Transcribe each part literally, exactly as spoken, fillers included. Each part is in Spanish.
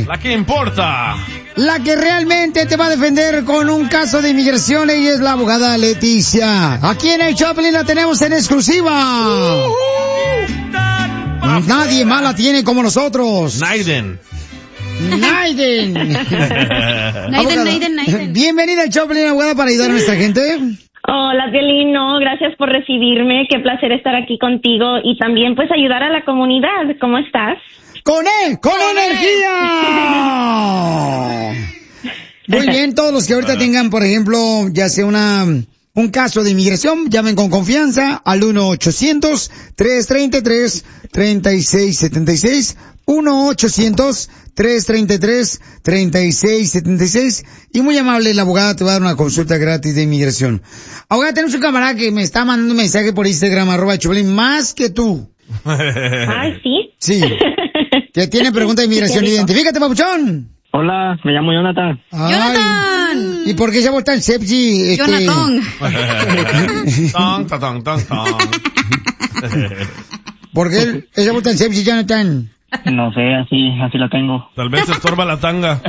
Porque la que importa. La que realmente te va a defender con un caso de inmigración, ella es la abogada Leticia. Aquí en el Choplin la tenemos en exclusiva. Uh-huh. Nadie más la tiene como nosotros. Naiden. Naiden. Naiden, Naiden, Naiden. Bienvenida al Choplin, abogada, para ayudar a nuestra gente. Hola, Piolín, no, gracias por recibirme, qué placer estar aquí contigo y también pues ayudar a la comunidad. ¿Cómo estás? ¡Con él! ¡Con, ¡Con energía! Muy bien, todos los que ahorita tengan, por ejemplo, ya sea una un caso de inmigración, llamen con confianza al uno ochocientos, tres treinta y tres, treinta y seis setenta y seis, uno ochocientos, tres treinta y tres, treinta y seis setenta y seis, y muy amable, la abogada te va a dar una consulta gratis de inmigración. Abogada, tenemos un camarada que me está mandando un mensaje por Instagram, arroba Choplin, más que tú. Ay, ¿sí? Sí. Que tiene pregunta de inmigración. Identifícate, papuchón. Hola, me llamo Jonathan. Ay, ¡Jonathan! ¿y por qué se llama tan sepsi? Este... Jonathan. Tong, tong, tong, tong. ¿Por qué se llama tan sepsi, Jonathan? No sé, así, así la tengo. Tal vez se estorba la tanga.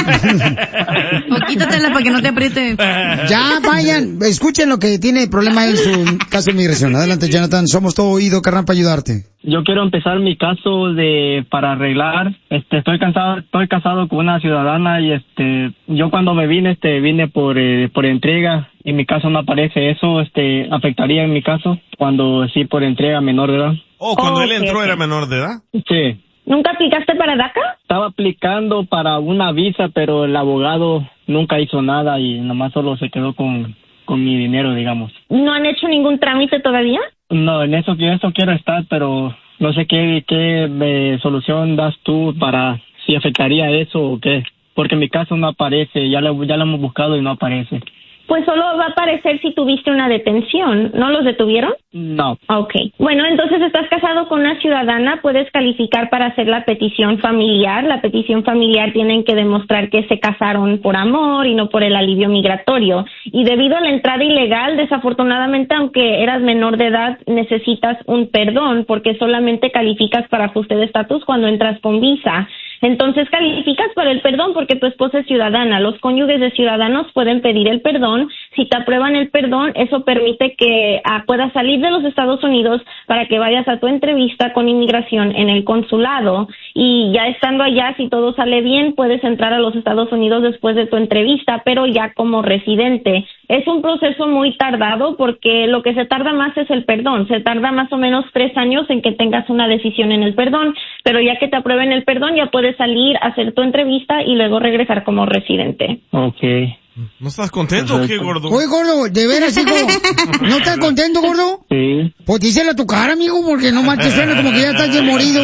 O quítatela para que no te apriete. Ya, vayan, escuchen lo que tiene problema en su caso de inmigración. Adelante, Jonathan, somos todo oído, carnal, para ayudarte. Yo quiero empezar mi caso de para arreglar. Este, estoy cansado, estoy casado con una ciudadana y este, yo cuando me vine, este, vine por eh, por entrega. En mi caso no aparece eso, este, afectaría en mi caso cuando sí por entrega menor de edad. Oh, cuando Oh, él entró okay. era menor de edad. Sí. ¿Nunca aplicaste para DACA? Estaba aplicando para una visa, pero el abogado nunca hizo nada y nomás solo se quedó con, con mi dinero, digamos. ¿No han hecho ningún trámite todavía? No, en eso, en eso quiero estar, pero no sé qué, qué eh, solución das tú para si afectaría eso o qué. Porque en mi caso no aparece, ya lo, ya lo hemos buscado y no aparece. Pues solo va a aparecer si tuviste una detención. ¿No los detuvieron? No. Ok. Bueno, entonces estás casado con una ciudadana, puedes calificar para hacer la petición familiar. La petición familiar tienen que demostrar que se casaron por amor y no por el alivio migratorio. Y debido a la entrada ilegal, desafortunadamente, aunque eras menor de edad, necesitas un perdón porque solamente calificas para ajuste de estatus cuando entras con visa. Entonces calificas para el perdón porque tu esposa es ciudadana. Los cónyuges de ciudadanos pueden pedir el perdón. Si te aprueban el perdón, eso permite que ah, puedas salir de los Estados Unidos para que vayas a tu entrevista con inmigración en el consulado. Y ya estando allá, si todo sale bien, puedes entrar a los Estados Unidos después de tu entrevista, pero ya como residente. Es un proceso muy tardado porque lo que se tarda más es el perdón. Se tarda más o menos tres años en que tengas una decisión en el perdón, pero ya que te aprueben el perdón, ya puedes salir a hacer tu entrevista y luego regresar como residente. Okay. ¿No estás contento o qué, gordo? Oye, gordo, de veras, hijo, ¿no estás contento, gordo? Sí. Pues díselo a tu cara, amigo, porque no manches, suena como que ya estás bien morido.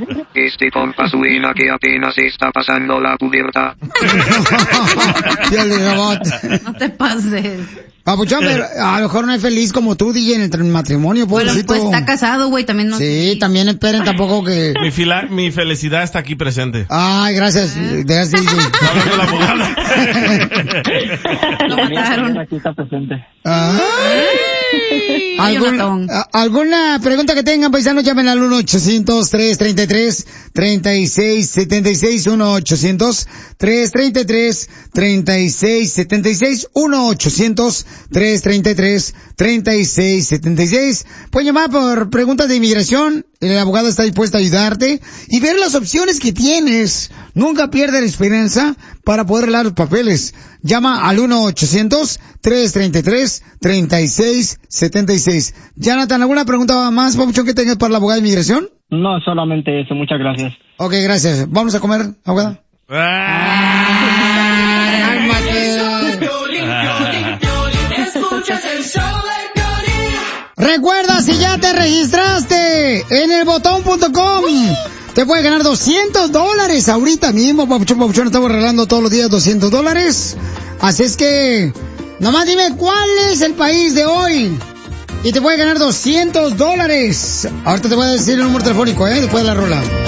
Este compa suena que apenas está pasando la pubertad. Ya le robot. No te pases. Papuchón, pero a lo mejor no es feliz como tú, D J, en el matrimonio, Bueno, pobrecito. pues está casado, güey, también no. Sí, también esperen tampoco que... Mi, fila, mi felicidad está aquí presente. Ay, gracias, gracias, D J. Hablando de la abogada. Lo mataron. Aquí está presente. Ay. ¿Algún, Jonathan. a- ¿Alguna pregunta que tengan, paisanos? Llamen al uno ochocientos, tres treinta y tres, treinta y seis setenta y seis, uno ochocientos, tres treinta y tres, treinta y seis setenta y seis, uno ochocientos, tres treinta y tres, treinta y seis setenta y seis. Pueden llamar por preguntas de inmigración. El abogado está dispuesto a ayudarte y ver las opciones que tienes. Nunca pierdas la esperanza para poder arreglar los papeles. Llama al uno ochocientos, tres treinta y tres, treinta y seis setenta y seis. Jonathan, ¿alguna pregunta más, papuchón, que tengas para la abogada de inmigración? No, solamente eso, muchas gracias. Ok, gracias. ¿Vamos a comer, abogada? Recuerda, si ya te registraste en el botón punto com, te puedes ganar doscientos dólares ahorita mismo, papuchón, papuchón. Estamos regalando todos los días doscientos dólares. Así es que, nomás dime cuál es el país de hoy y te puedes ganar doscientos dólares. Ahorita te voy a decir el número telefónico, ¿eh? Después de la rola.